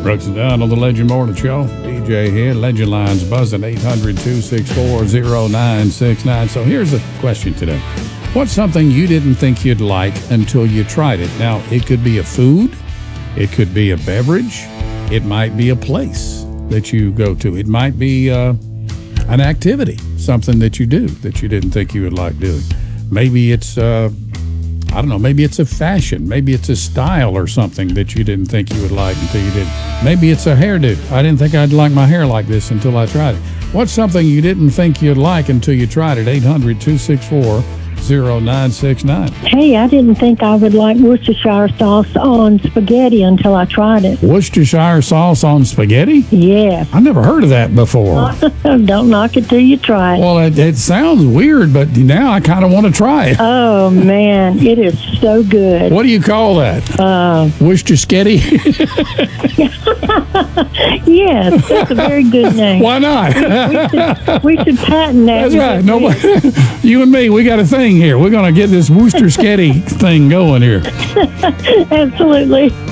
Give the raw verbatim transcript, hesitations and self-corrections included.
Brooks and Dunn on the Legend Morning Show. D J here. Legend Line's buzzing eight hundred, two six four, zero nine six nine. So here's the question today. What's something you didn't think you'd like until you tried it? Now, it could be a food. It could be a beverage. It might be a place that you go to. It might be uh, an activity, something that you do that you didn't think you would like doing. Maybe it's, uh, I don't know, maybe it's a fashion. Maybe it's a style or something that you didn't think you would like until you did. Maybe it's a hairdo. I didn't think I'd like my hair like this until I tried it. What's something you didn't think you'd like until you tried it? eight hundred, two six four, zero nine six nine. Hey, I didn't think I would like Worcestershire sauce on spaghetti until I tried it. Worcestershire sauce on spaghetti? Yeah. I never heard of that before. Don't knock it till you try it. Well, it, it sounds weird, but now I kind of want to try it. Oh, man, it is so good. What do you call that? Uh, Worcestersketty? Yes, that's a very good name. Why not? We should, we should patent that. That's right. Nobody, you and me, we got a thing here. We're going to get this Worcestersketty thing going here. Absolutely.